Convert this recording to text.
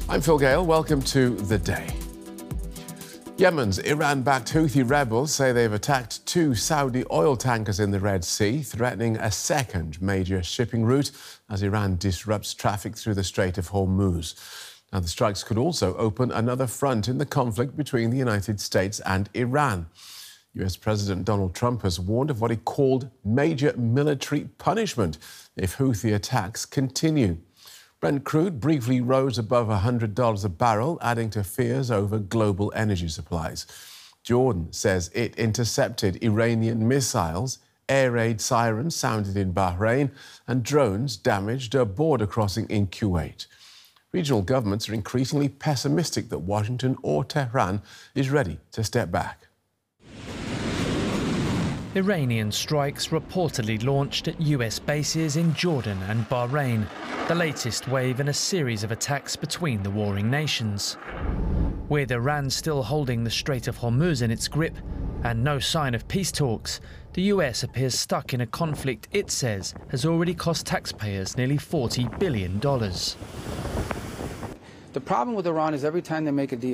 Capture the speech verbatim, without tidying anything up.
I'm Phil Gale. Welcome to The Day. Yemen's Iran-backed Houthi rebels say they've attacked two Saudi oil tankers in the Red Sea, threatening a second major shipping route as Iran disrupts traffic through the Strait of Hormuz. Now, the strikes could also open another front in the conflict between the United States and Iran. U S President Donald Trump has warned of what he called major military punishment if Houthi attacks continue. Brent crude briefly rose above one hundred dollars a barrel, adding to fears over global energy supplies. Jordan says it intercepted Iranian missiles, air raid sirens sounded in Bahrain, and drones damaged a border crossing in Kuwait. Regional governments are increasingly pessimistic that Washington or Tehran is ready to step back. Iranian strikes reportedly launched at U S bases in Jordan and Bahrain, the latest wave in a series of attacks between the warring nations. With Iran still holding the Strait of Hormuz in its grip and no sign of peace talks, the U S appears stuck in a conflict it says has already cost taxpayers nearly forty billion dollars. The problem with Iran is every time they make a deal,